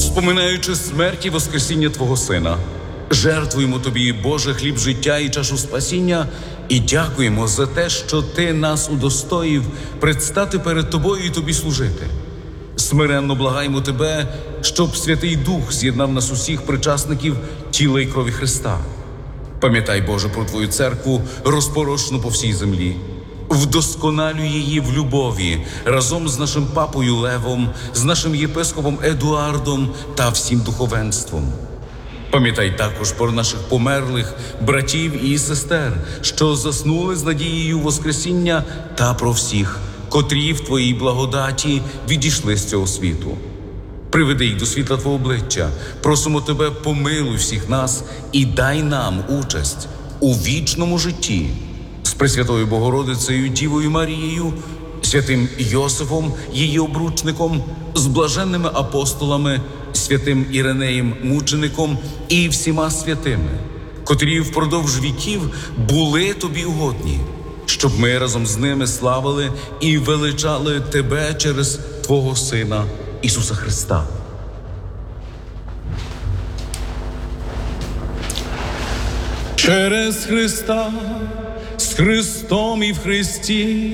споминаючи смерть і воскресіння Твого Сина, жертвуємо Тобі, Боже, хліб життя і чашу спасіння, і дякуємо за те, що Ти нас удостоїв предстати перед Тобою і Тобі служити. Смиренно благаємо Тебе, щоб Святий Дух з'єднав нас усіх причасників тіла і крові Христа. Пам'ятай, Боже, про Твою церкву, розпорошену по всій землі. Вдосконалюй її в любові разом з нашим папою Левом, з нашим єпископом Едуардом та всім духовенством. Пам'ятай також про наших померлих братів і сестер, що заснули з надією Воскресіння, та про всіх, котрі в Твоїй благодаті відійшли з цього світу. Приведи їх до світла Твого обличчя. Просимо Тебе, помилуй всіх нас і дай нам участь у вічному житті з Пресвятою Богородицею Дівою Марією, святим Йосифом, її обручником, з блаженними апостолами, святим Іринеєм мучеником і всіма святими, котрі впродовж віків були Тобі угодні, щоб ми разом з ними славили і величали Тебе через Твого Сина Ісуса Христа. Через Христа, з Христом і в Христі,